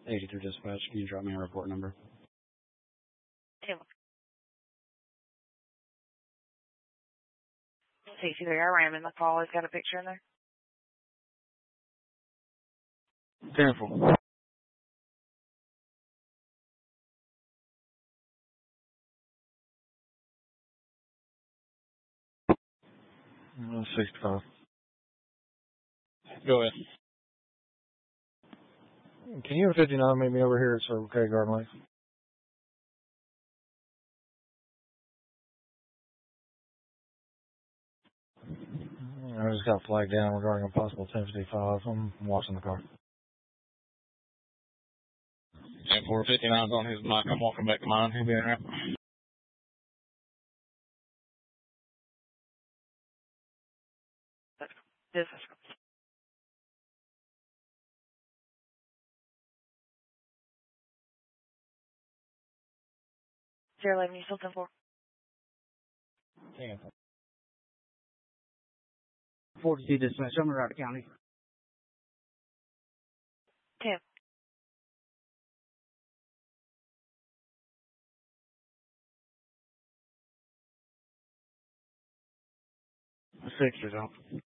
83 dispatch, can you drop me a report number? Hey, C3, I ran in the call. It's got a picture in there. Careful. Uh, 65. Go ahead. Can you have 59 meet me over here at Circle K Garden Lake? I just got flagged down regarding a possible 1055. I'm watching the car. 459's on his mic. I'm walking back to mine. He'll be in there. This is Sarah, you something for? Yeah. 42 dispatch, I'm around the county. 10. Six is on.